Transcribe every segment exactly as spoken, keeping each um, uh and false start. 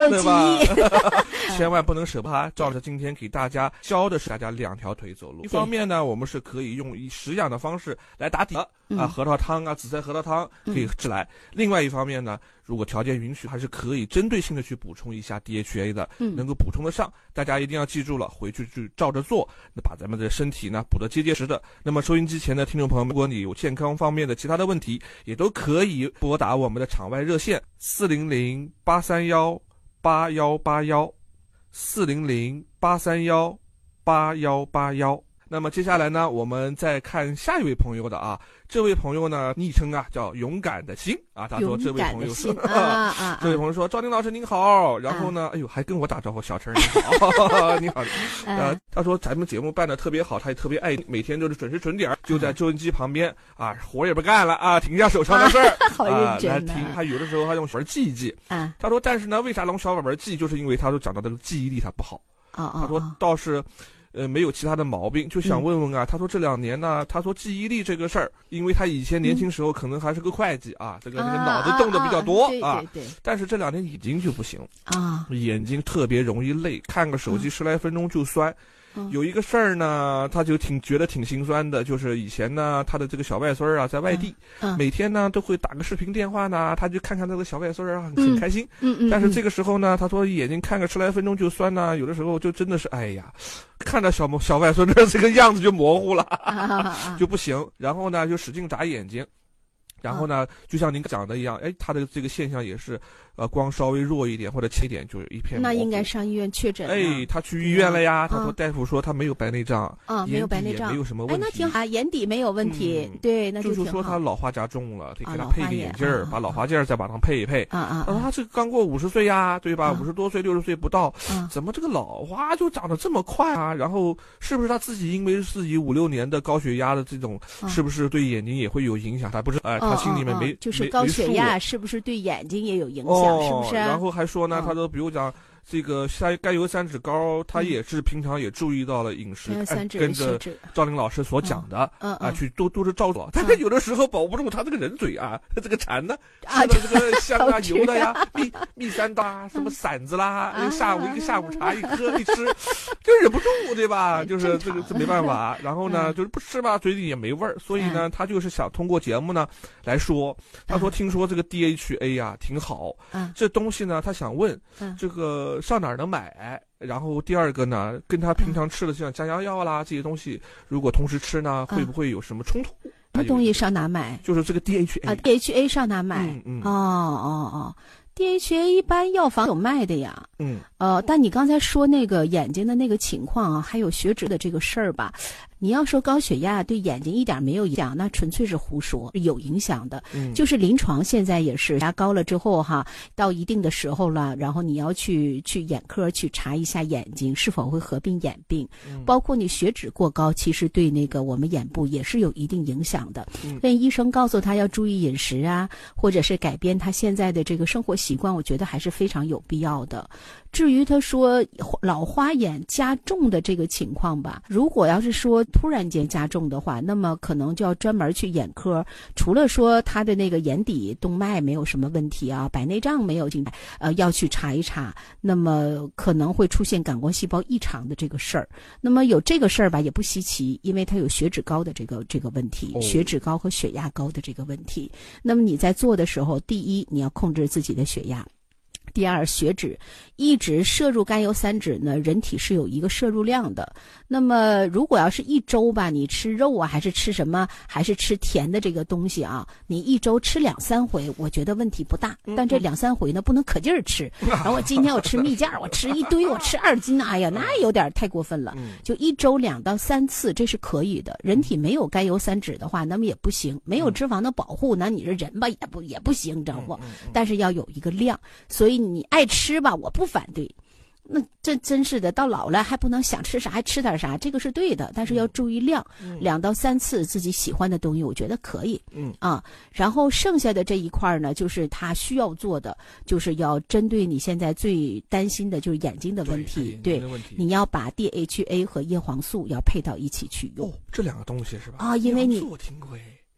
对吧？千万不能舍不它。照着今天给大家教的是大家两条腿走路。一方面呢，我们是可以用以食养的方式来打底啊， 嗯、 核桃汤啊、紫菜核桃汤可以治来。嗯、另外一方面呢，如果条件允许，还是可以针对性的去补充一下 D H A 的，嗯、能够补充得上。大家一定要记住了，回去去照着做，那把咱们的身体呢补得结结实的。那么收音机前的听众朋友们，如果你有健康方面的其他的问题，也都可以拨打我们的场外热线四零零八三幺八幺八幺四零零八三幺八幺八幺。那么接下来呢，我们再看下一位朋友的啊，这位朋友呢，昵称啊叫勇敢的心啊，他说这位朋友说， 啊啊、 这位朋友说赵丁老师您好，然后呢，啊、哎呦还跟我打招呼，小陈你好，你好，呃，他说咱们节目办的特别好，他也特别爱，每天都是准时准点，就在收音机旁边啊，活也不干了啊，停下手上的事儿， 啊，好认真啊，来听，他有的时候他用小本记一记， 啊， 他说但是呢，为啥用小本本记，就是因为他说讲到这个记忆力他不好， 啊他说倒是。呃，没有其他的毛病，就想问问啊。嗯、他说这两年呢，他说记忆力这个事儿，因为他以前年轻时候可能还是个会计啊，嗯、这个这个脑子动的比较多啊， 啊对对对， 但是这两年眼睛就不行啊， 眼睛特别容易累，看个手机十来分钟就酸。嗯、有一个事儿呢，他就挺觉得挺心酸的，就是以前呢，他的这个小外孙啊，在外地， 嗯嗯、 每天呢都会打个视频电话呢，他就看看那个小外孙啊，很很开心。 嗯嗯。 但是这个时候呢，他说眼睛看个十来分钟就酸呢，有的时候就真的是哎呀，看着小小外孙的这个样子就模糊了， 啊、 就不行。然后呢，就使劲眨眼睛。然后呢，就像您讲的一样，哎，他的这个现象也是，呃，光稍微弱一点或者轻一点，就是一片模糊。 那应该上医院确诊。 哎，他去医院了呀。他说大夫说他没有白内障， 啊，没有白内障， 没有什么问题。 哎，那挺好，眼底没有问题，对，那就挺好。 就是说他老花加重了，得给他配个眼镜儿，把老花镜儿再把它配一配。 啊啊。 他说他这个刚过五十岁呀，对吧？五十多岁、六十岁不到，怎么这个老花就长得这么快啊？然后是不是他自己因为自己五六年的高血压的这种，是不是对眼睛也会有影响？他不是，哎，他心里面没。 就是高血压是不是对眼睛也有影响？ 哦、 是不是、啊？ 然后还说呢，他说，比如讲这个甘油三酯膏，他也是平常也注意到了饮食， 嗯、 跟着赵玲老师所讲的， 嗯啊，去多多是照做。但是有的时候保不住他这个人嘴啊，这个馋呢，吃的这个香啊、油的呀，蜜蜜三刀什么馓子啦， 嗯、 下午一个下午茶一喝一吃，就忍不住，对吧？就是这个这没办法。然后呢，就是不吃吧，嘴里也没味儿，所以呢，他就是想通过节目呢来说，他说听说这个 D H A 呀挺好，这东西呢，他想问这个。上哪儿能买？然后第二个呢，跟他平常吃的像降压药啦这些东西，如果同时吃呢，会不会有什么冲突？ 那东西上哪买？ 就是这个 D H A 啊 ，D H A 上哪买？ 嗯嗯。 哦哦哦 ，D H A 一般药房有卖的呀。 嗯。 呃，但你刚才说那个眼睛的那个情况啊，还有血脂的这个事儿吧。你要说高血压对眼睛一点没有影响，那纯粹是胡说，有影响的。 嗯， 就是临床现在也是压高了之后哈，到一定的时候了，然后你要去去眼科去查一下眼睛是否会合并眼病， 嗯、 包括你血脂过高，其实对那个我们眼部也是有一定影响的。 嗯， 但医生告诉他要注意饮食啊，或者是改变他现在的这个生活习惯，我觉得还是非常有必要的。至于他说老花眼加重的这个情况吧，如果要是说突然间加重的话，那么可能就要专门去眼科。除了说他的那个眼底动脉没有什么问题啊，白内障没有进来，呃，要去查一查，那么可能会出现感光细胞异常的这个事儿。那么有这个事儿吧，也不稀奇，因为他有血脂高的这个这个问题， 哦、 血脂高和血压高的这个问题。那么你在做的时候，第一你要控制自己的血压。第二，血脂一直摄入甘油三酯呢，人体是有一个摄入量的。那么如果要是一周吧，你吃肉啊，还是吃什么，还是吃甜的这个东西啊，你一周吃两三回，我觉得问题不大。但这两三回呢，不能可劲儿吃。然后我今天我吃蜜饯，我吃一堆，我吃二斤，哎呀，那有点太过分了。就一周两到三次，这是可以的。人体没有甘油三酯的话，那么也不行。没有脂肪的保护，那你这人吧也不也不行，知道不？但是要有一个量，所以你爱吃吧，我不反对。那这真是的，到老了还不能想吃啥还吃点啥，这个是对的，但是要注意量， 嗯、 两到三次自己喜欢的东西，我觉得可以。 嗯啊，然后剩下的这一块呢，就是他需要做的，就是要针对你现在最担心的就是眼睛的问题，对， 对问题你要把 D H A 和叶黄素要配到一起去用。 哦，这两个东西是吧？ 啊，因为你我听过哎。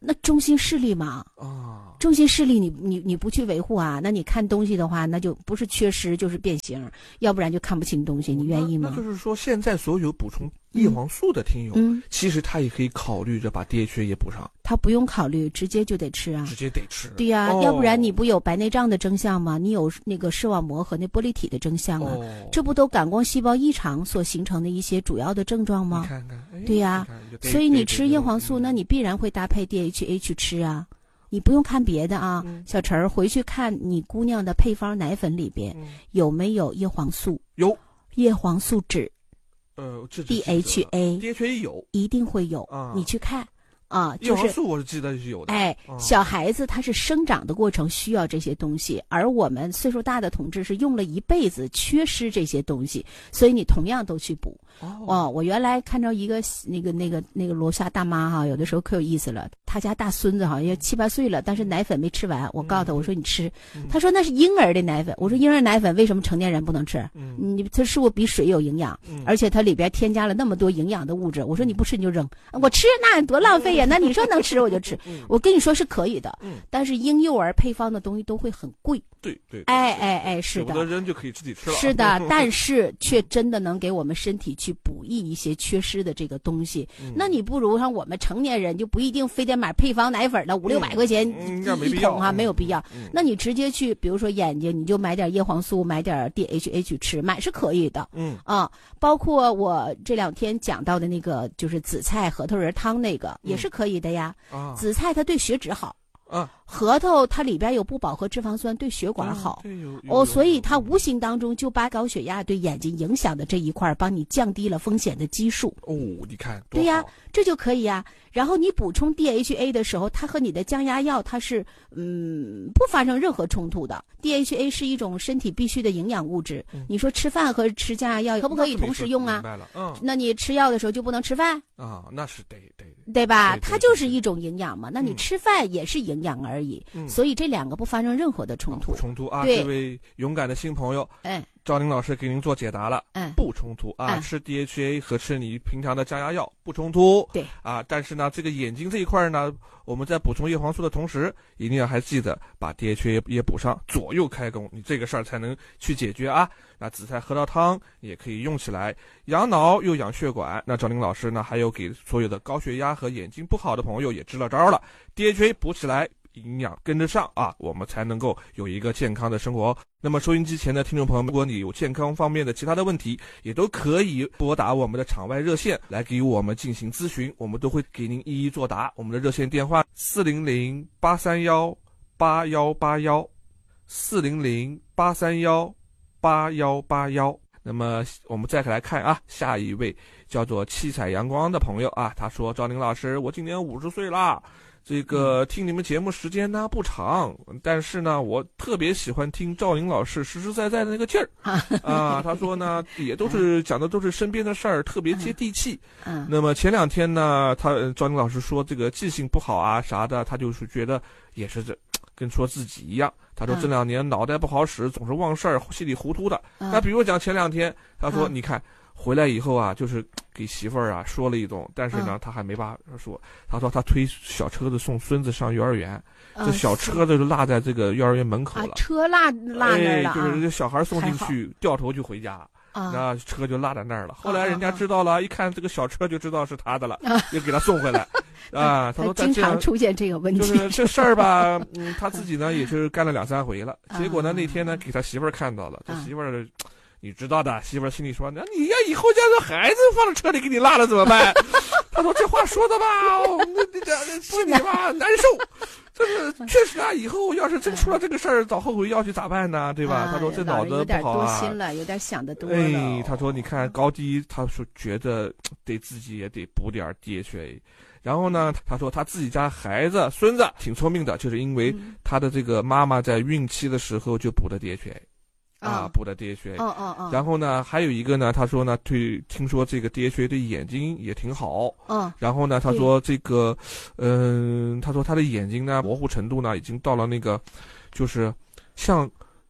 那中心视力嘛， 啊， 中心视力你你你不去维护啊，那你看东西的话，那就不是缺失就是变形，要不然就看不清东西，你愿意吗？ 那, 那就是说，现在所有补充叶黄素的听友， 嗯， 其实他也可以考虑着把 D H A 也补上。 他不用考虑，直接就得吃啊， 直接得吃。 对呀、啊哦， 要不然你不有白内障的征象吗？你有那个视网膜和那玻璃体的征象啊， 哦、 这不都感光细胞异常所形成的一些主要的症状吗？ 你看看，哎、 对呀、啊，所以你吃叶黄素，那你必然会搭配 D H A 去吃啊。你不用看别的啊， 嗯、 小陈儿回去看你姑娘的配方奶粉里边、嗯、有没有叶黄素？ 有， 叶黄素酯。 呃 ，D H A，D H A 有， 一定会有， 啊、 你去看。啊， 叶黄素我是记得是有的。 哎， 啊、 小孩子他是生长的过程需要这些东西，而我们岁数大的同志是用了一辈子缺失这些东西，所以你同样都去补。 哦， 哦我原来看着一个那个那个那个楼下大妈哈，有的时候可有意思了，她家大孙子好像七八岁了，但是奶粉没吃完，我告诉她，我说你吃， 嗯、 她说那是婴儿的奶粉，我说婴儿奶粉为什么成年人不能吃？ 嗯、 你它是不是比水有营养？ 嗯、 而且它里边添加了那么多营养的物质，我说你不吃你就扔，我吃那多浪费呀！那你说能吃？我就吃，我跟你说是可以的， 嗯、 但是婴幼儿配方的东西都会很贵。 对 对, 对， 哎哎哎，是的， 有的人就可以自己吃了。 是的，但是却真的能给我们身体去补益一些缺失的这个东西。 嗯、 那你不如像我们成年人就不一定非得买配方奶粉了，五六百块钱一桶哈，没有必要。 嗯、 那你直接去，比如说眼睛，你就买点叶黄素，买点 D H A 去吃，买是可以的。 嗯啊，包括我这两天讲到的那个，就是紫菜核桃仁汤那个，也是可以的呀。 啊， 紫菜它对血脂好。 啊， 核桃它里边有不饱和脂肪酸，对血管好。 嗯、 哦，所以它无形当中就把高血压对眼睛影响的这一块帮你降低了风险的基数。 哦，你看， 对呀，这就可以呀。然后你补充 D H A 的时候，它和你的降压药它是嗯不发生任何冲突的。D H A 是一种身体必需的营养物质。 嗯、 你说吃饭和吃降压药可不可以同时用啊？ 明白了，嗯。 那你吃药的时候就不能吃饭啊？那是得得对吧？ 对对对它就是一种营养嘛。那你嗯吃饭也是营养而已。 嗯、 所以这两个不发生任何的冲突。 不衝突啊！ 对这位勇敢的新朋友， 哎， 赵玲老师给您做解答了。 嗯， 不冲突啊！ 嗯、 吃 D H A 和吃你平常的降压药不冲突。 对啊，但是呢，这个眼睛这一块呢，我们在补充叶黄素的同时，一定要还记得把 D H A 也补上，左右开弓，你这个事儿才能去解决啊。那紫菜核桃汤也可以用起来，养脑又养血管。那赵玲老师呢，还有给所有的高血压和眼睛不好的朋友也支了招了 ，D H A 补起来。营养跟得上啊，我们才能够有一个健康的生活。那么收音机前的听众朋友们，如果你有健康方面的其他的问题，也都可以拨打我们的场外热线来给我们进行咨询，我们都会给您一一作答。我们的热线电话四零零八三幺八幺八幺，四零零八三幺八幺八幺。那么我们再来看啊，下一位叫做七彩阳光的朋友啊，他说：赵玲老师，我今年五十岁啦。这个听你们节目时间呢不长，但是呢，我特别喜欢听赵玲老师实实在在的那个劲儿啊。他说呢，也都是讲的都是身边的事儿，特别接地气。 嗯。 那么前两天呢，他赵玲老师说这个记性不好啊啥的，他就是觉得也是这跟说自己一样。他说这两年脑袋不好使，总是忘事儿，稀里糊涂的。那比如讲前两天，他说你看。回来以后啊，就是给媳妇儿啊说了一顿，但是呢，嗯、他还没法说。他说他推小车子送孙子上幼儿园，嗯、这小车子就落在这个幼儿园门口了。 啊、车落落那儿了、啊哎，就是这小孩送进去，掉头就回家。 啊， 那车就落在那儿了。后来人家知道了，啊、一看这个小车就知道是他的了， 啊、 就给他送回来。啊，他说经常出现这个问题， 就是这事儿吧，嗯，他自己呢也是干了两三回了。结果呢那天呢给他媳妇儿看到了，他媳妇儿。你知道的，媳妇儿心里说：“那你呀，以后家这孩子放在车里给你落了怎么办？”他说：“这话说的吧，那那这心里吧难受。这个确实啊，以后要是真出了这个事儿，找后悔药去咋办呢？对吧？” 啊、 他说：“这脑子不好啊。” 有点多心了，有点想得多了。 哎，他说：“你看高低，他说觉得得自己也得补点 D H A。”然后呢，他说他自己家孩子孙子挺聪明的，就是因为他的这个妈妈在孕期的时候就补的 D H A。啊，补的 D H A， 哦哦哦， 然后呢，还有一个呢，他说呢，对，听说这个 D H A 对眼睛也挺好， 嗯， 然后呢，他说这个，嗯、呃，他说他的眼睛呢模糊程度呢已经到了那个，就是像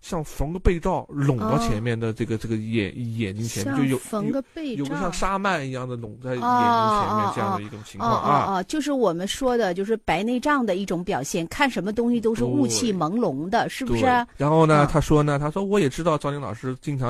像缝个被罩拢到前面的这个、哦、这个眼眼睛前面，就有缝个被罩， 有个像纱幔一样的拢在眼睛前面这样的一种情况啊。 哦哦哦，就是我们说的，就是白内障的一种表现，看什么东西都是雾气朦胧的，是不是？ 然后呢，哦、他说呢，他说我也知道赵宁老师经常